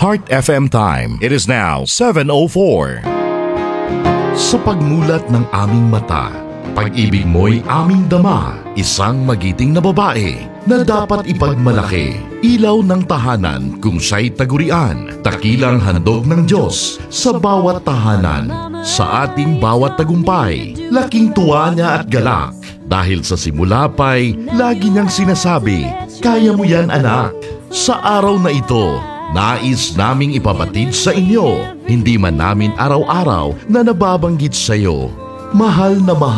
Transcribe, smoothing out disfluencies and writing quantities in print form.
Heart FM time. It is now 7:04. Sa pagmulat ng aming mata, pag-ibig mo'y aming dama, isang magiting na babae na dapat ipagmalaki, ilaw ng tahanan kung siya'y tagurian, takilang handog ng Diyos sa bawat tahanan, sa ating bawat tagumpay, laking tuwa niya at galak. Dahil sa simula pa'y lagi niyang sinasabi, kaya mo yan anak. Sa araw na ito, nais naming ipabatid sa inyo, hindi man namin araw-araw na nababanggit sa iyo, mahal na mahal